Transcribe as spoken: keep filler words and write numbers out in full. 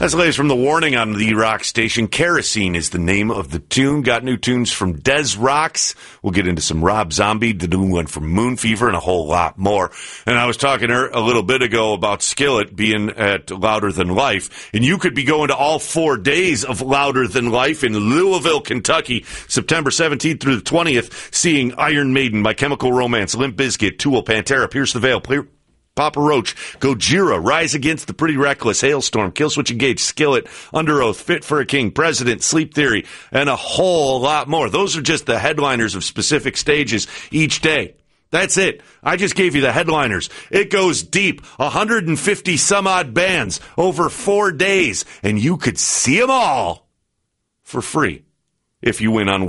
That's the latest from The Warning on the rock station. Kerosene is the name of the tune. Got new tunes from Des Rocks. We'll get into some Rob Zombie, the new one from Moon Fever, and a whole lot more. And I was talking a little bit ago about Skillet being at Louder Than Life. And you could be going to all four days of Louder Than Life in Louisville, Kentucky, September seventeenth through the twentieth, seeing Iron Maiden, My Chemical Romance, Limp Bizkit, Tool, Pantera, Pierce the Veil, Ple- Papa Roach, Gojira, Rise Against the Pretty Reckless, Hailstorm, Killswitch Engage, Skillet, Under Oath, Fit for a King, President, Sleep Theory, and a whole lot more. Those are just the headliners of specific stages each day. That's it. I just gave you the headliners. It goes deep. one hundred fifty some odd bands over four days, and you could see them all for free if you win on